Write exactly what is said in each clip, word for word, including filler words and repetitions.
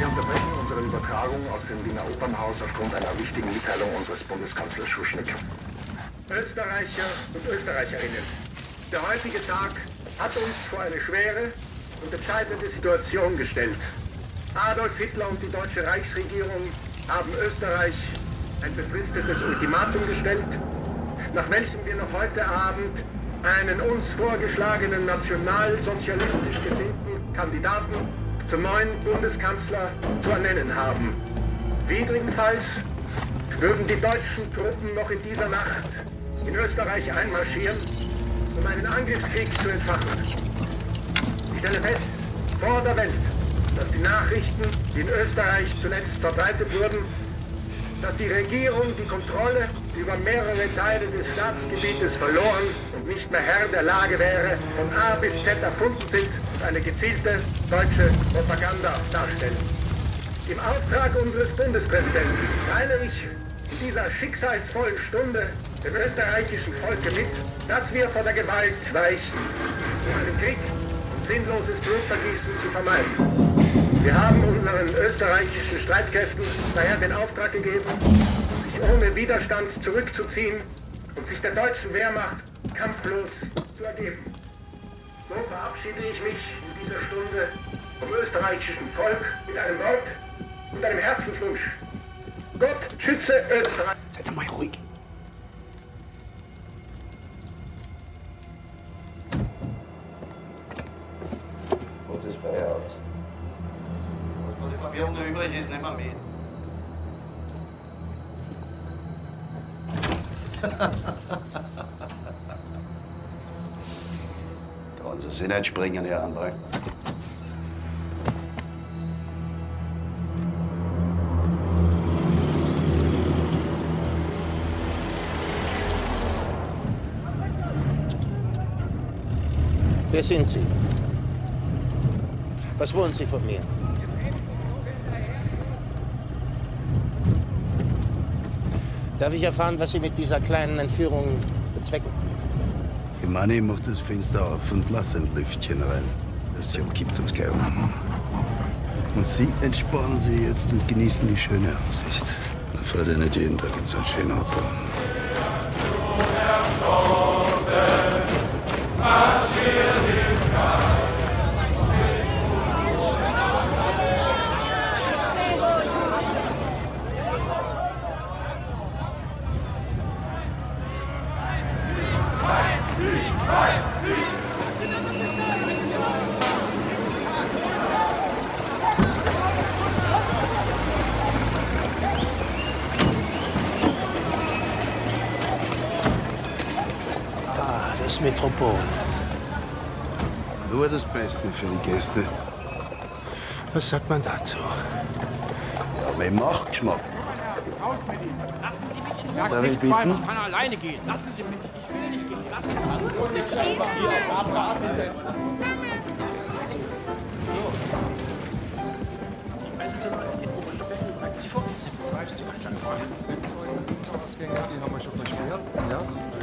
Wir unterbrechen unsere Übertragung aus dem Wiener Opernhaus aufgrund einer wichtigen Mitteilung unseres Bundeskanzlers Schuschnigg. Österreicher und Österreicherinnen, der heutige Tag hat uns vor eine schwere und entscheidende Situation gestellt. Adolf Hitler und die deutsche Reichsregierung haben Österreich ein befristetes Ultimatum gestellt, nach welchem wir noch heute Abend einen uns vorgeschlagenen nationalsozialistisch gesinnten Kandidaten zum neuen Bundeskanzler zu ernennen haben. Widrigenfalls würden die deutschen Truppen noch in dieser Nacht in Österreich einmarschieren, um einen Angriffskrieg zu entfachen. Ich stelle fest, vor der Welt, dass die Nachrichten, die in Österreich zuletzt verbreitet wurden, dass die Regierung die Kontrolle über mehrere Teile des Staatsgebietes verloren und nicht mehr Herr der Lage wäre, von A bis Z erfunden sind und eine gezielte deutsche Propaganda darstellen. Im Auftrag unseres Bundespräsidenten teile ich in dieser schicksalsvollen Stunde dem österreichischen Volke mit, dass wir vor der Gewalt weichen, um einen Krieg und sinnloses Blutvergießen zu vermeiden. Wir haben unseren österreichischen Streitkräften daher den Auftrag gegeben, sich ohne Widerstand zurückzuziehen und sich der deutschen Wehrmacht kampflos zu ergeben. So verabschiede ich mich in dieser Stunde vom österreichischen Volk mit einem Wort und einem Herzenswunsch. Gott schütze Österreich. Seid mal ruhig. Gott ist Feierabend. Was von dem Papier unter übrig ist, nehmen wir mit. Da wollen Sie sich nicht springen, Herr Anwalt. Wer sind Sie? Was wollen Sie von mir? Darf ich erfahren, was Sie mit dieser kleinen Entführung bezwecken? Ich meine, ich mach das Fenster auf und lass ein Lüftchen rein. Das Seil gibt uns gleich um. Und Sie entspannen sich jetzt und genießen die schöne Aussicht. Man fährt ja nicht jeden Tag in so ein schönes Auto. Ah, das Metropol. Nur das Beste für die Gäste. Was sagt man dazu? Ja, mit Machtgeschmack. Raus mit ihm! Lassen Sie mich! Ich sag's Darf ich nicht zweimal, bitten? ich kann alleine gehen. Lassen Sie mich! Ich will nicht gehen. Lassen Sie mich! Und nicht einfach hier auf die Straße setzen. Sie vor. Die haben wir schon versperrt. Ja.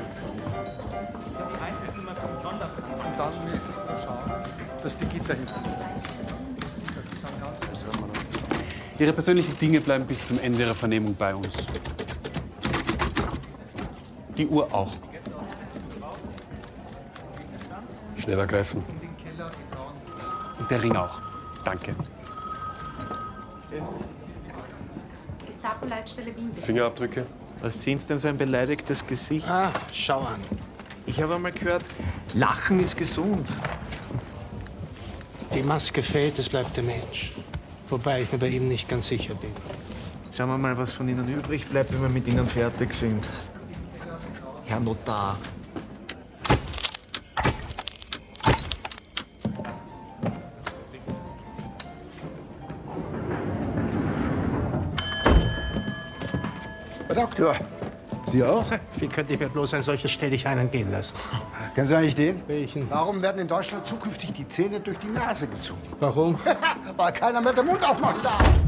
Die Einzelzimmer vom Sonderplan. Und dann müssen Sie nur schauen, dass die Gitter hinten die sind ganz Ihre persönlichen Dinge bleiben bis zum Ende Ihrer Vernehmung bei uns. Die Uhr auch. Schneller greifen. in den Keller im blauen Westen. Und der Ring auch. Danke. Gestapo-Leitstelle Wien. bitte. Fingerabdrücke. Was ziehen Sie denn so ein beleidigtes Gesicht? Ah, schau an. Ich habe einmal gehört, Lachen ist gesund. Die Maske fällt, es bleibt der Mensch. Wobei ich mir bei Ihnen nicht ganz sicher bin. Schauen wir mal, was von Ihnen übrig bleibt, wenn wir mit Ihnen fertig sind. Herr Notar. Herr Doktor, Sie auch? Wie könnte ich mir bloß ein solches Stelldichein entgehen lassen? Kennen Sie eigentlich den? Welchen? Warum werden in Deutschland zukünftig die Zähne durch die Nase gezogen? Warum? Weil keiner mehr den Mund aufmachen darf.